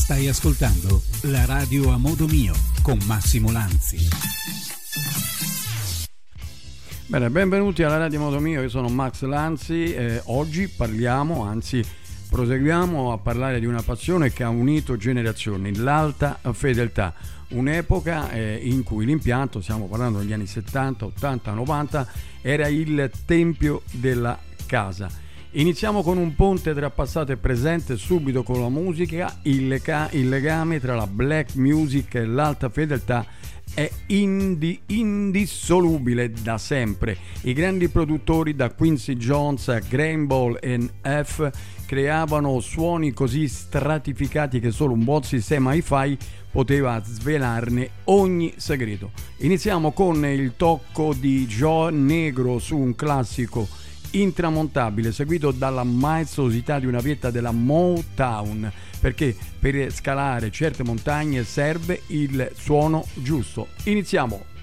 Stai ascoltando la radio a modo mio con Massimo Lanzi. Bene, benvenuti alla radio a modo mio, io sono Max Lanzi e oggi proseguiamo a parlare di una passione che ha unito generazioni, l'alta fedeltà. Un'epoca in cui l'impianto, stiamo parlando degli anni 70, 80, 90, era il tempio della casa. Iniziamo con un ponte tra passato e presente, subito con la musica. Il legame tra la black music e l'alta fedeltà è indissolubile da sempre. I grandi produttori, da Quincy Jones a Graham Ball e F, creavano suoni così stratificati che solo un buon sistema hi-fi poteva svelarne ogni segreto. Iniziamo con il tocco di Joe Negro su un classico intramontabile, seguito dalla maestosità di una vetta della Motown, perché per scalare certe montagne serve il suono giusto. Iniziamo.